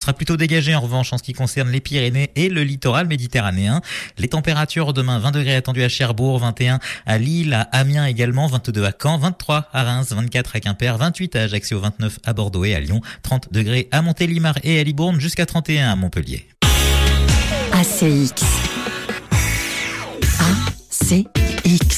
sera plutôt dégagé en revanche en ce qui concerne les Pyrénées et le littoral méditerranéen. Les températures demain, 20 degrés attendus à Cherbourg, 21 à Lille, à Amiens également, 22 à Caen, 23 à Reims, 24 à Quimper, 28 à Ajaccio, 29 à Bordeaux et à Lyon, 30 degrés à Montélimar et à Libourne, jusqu'à 31 à Montpellier. ACX. ACX.